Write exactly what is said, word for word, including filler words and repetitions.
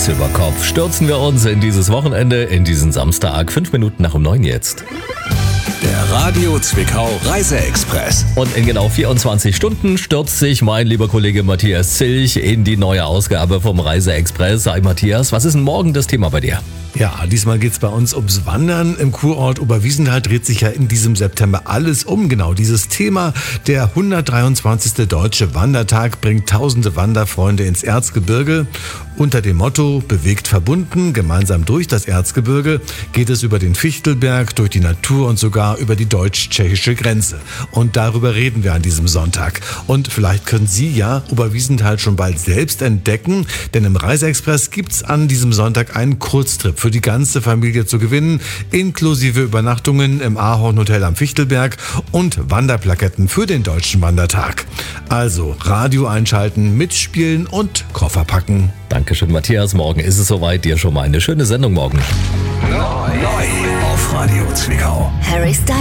Hals über Kopf stürzen wir uns in dieses Wochenende, in diesen Samstag, fünf Minuten nach um neun jetzt. Der Radio Zwickau Reiseexpress. Und in genau vierundzwanzig Stunden stürzt sich mein lieber Kollege Matthias Zilch in die neue Ausgabe vom Reiseexpress. Hi Matthias, was ist denn morgen das Thema bei dir? Ja, diesmal geht's bei uns ums Wandern. Im Kurort Oberwiesenthal dreht sich ja in diesem September alles um. Genau dieses Thema. Der hundertdreiundzwanzigste Deutsche Wandertag bringt tausende Wanderfreunde ins Erzgebirge. Unter dem Motto Bewegt verbunden, gemeinsam durch das Erzgebirge geht es über den Fichtelberg, durch die Natur und sogar über die deutsch-tschechische Grenze. Und darüber reden wir an diesem Sonntag. Und vielleicht können Sie ja Oberwiesenthal schon bald selbst entdecken, denn im Reiseexpress gibt's an diesem Sonntag einen Kurztrip für die ganze Familie zu gewinnen, inklusive Übernachtungen im Ahorn-Hotel am Fichtelberg und Wanderplaketten für den Deutschen Wandertag. Also Radio einschalten, mitspielen und Koffer packen. Dankeschön Matthias, morgen ist es soweit. Dir schon mal eine schöne Sendung morgen. Neu auf Radio Zwickau. Harry Styles.